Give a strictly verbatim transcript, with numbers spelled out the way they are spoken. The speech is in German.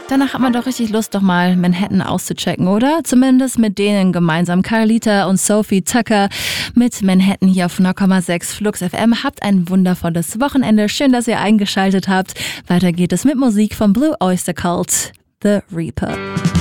Danach hat man doch richtig Lust, doch mal Manhattan auszuchecken, oder? Zumindest mit denen gemeinsam. Carlita und Sophie Tucker mit Manhattan hier auf null Komma sechs Flux F M. Habt ein wundervolles Wochenende. Schön, dass ihr eingeschaltet habt. Weiter geht es mit Musik vom Blue Oyster Cult, The Reaper.